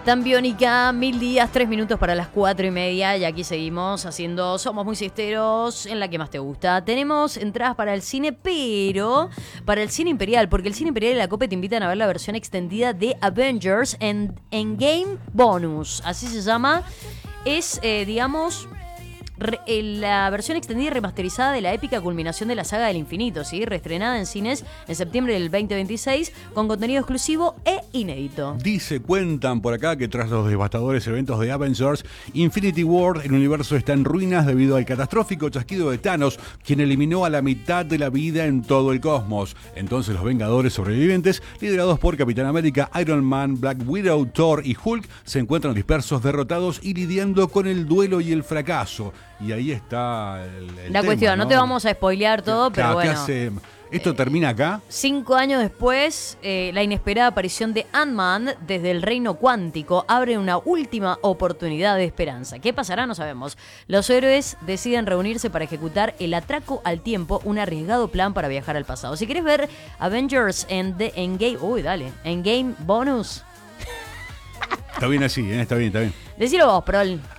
Tan biónica, 1000 días, 3 minutos para las 4:30. Y aquí seguimos haciendo Somos Muy Siesteros en la que más te gusta. Tenemos entradas para el cine, pero para el cine imperial, porque el cine imperial y la COPE te invitan a ver la versión extendida de Avengers Endgame Bonus. Así se llama. Es, digamos, la versión extendida y remasterizada de la épica culminación de la saga del infinito, ¿sí? Reestrenada en cines en septiembre del 2026 con contenido exclusivo e inédito. Cuentan por acá que tras los devastadores eventos de Avengers Infinity War, el universo está en ruinas debido al catastrófico chasquido de Thanos, quien eliminó a la mitad de la vida en todo el cosmos. Entonces los Vengadores sobrevivientes, liderados por Capitán América, Iron Man, Black Widow, Thor y Hulk, se encuentran dispersos, derrotados y lidiando con el duelo y el fracaso. Y ahí está el la tema, cuestión, no te vamos a spoilear todo, pero bueno. ¿Esto termina acá? 5 años después, la inesperada aparición de Ant-Man desde el reino cuántico abre una última oportunidad de esperanza. ¿Qué pasará? No sabemos. Los héroes deciden reunirse para ejecutar el atraco al tiempo, un arriesgado plan para viajar al pasado. Si querés ver Avengers Endgame, Endgame Bonus. Está bien así, está bien. Decilo vos, Prol.